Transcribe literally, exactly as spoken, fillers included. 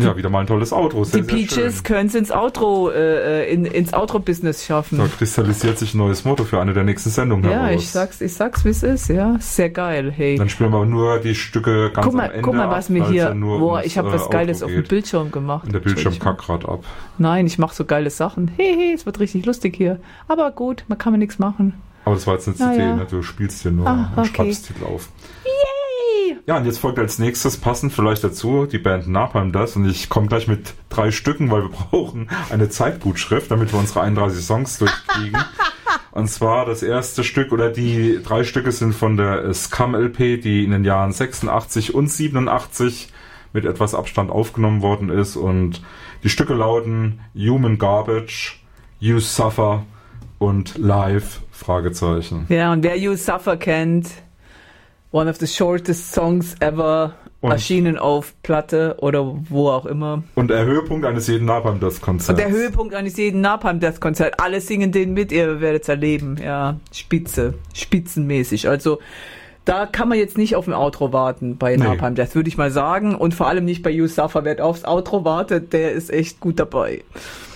Ja, wieder mal ein tolles Outro. Sehr, die Peaches können es ins Outro, äh, in, ins Outro-Business schaffen. Da kristallisiert sich ein neues Motto für eine der nächsten Sendungen ja, heraus. Ja, ich sag's, ich sag's, wie es ist, ja. Sehr geil, hey. Dann spielen wir nur die Stücke ganz guck mal, am Ende Guck mal, was ab, mir hier, boah, ums, ich habe was äh, Geiles Outro auf dem geht. Bildschirm gemacht. Und der Bildschirm kackt gerade ab. Nein, ich mache so geile Sachen. Hehe, es wird richtig lustig hier. Aber gut, man kann mir nichts machen. Aber das war jetzt eine C D, ja. ne? Du spielst hier nur ah, einen okay. Schnapstitel auf. Yay! Ja, und jetzt folgt als nächstes passend vielleicht dazu die Band Napalm Death. Und ich komme gleich mit drei Stücken, weil wir brauchen eine Zeitgutschrift, damit wir unsere einunddreißig Songs durchkriegen. Und zwar das erste Stück oder die drei Stücke sind von der Scum L P, die in den Jahren sechsundachtzig und siebenundachtzig mit etwas Abstand aufgenommen worden ist. Und die Stücke lauten Human Garbage, You Suffer und Live, Fragezeichen. Ja, und wer You Suffer kennt, one of the shortest songs ever, und erschienen auf Platte oder wo auch immer. Und der Höhepunkt eines jeden Napalm Death Konzerts. Und der Höhepunkt eines jeden Napalm Death Konzerts. Alle singen den mit, ihr werdet es erleben. Ja, Spitze, spitzenmäßig. Also da kann man jetzt nicht auf ein Outro warten bei Napalm Death, würde ich mal sagen. Und vor allem nicht bei You Suffer. Wer aufs Outro wartet, der ist echt gut dabei.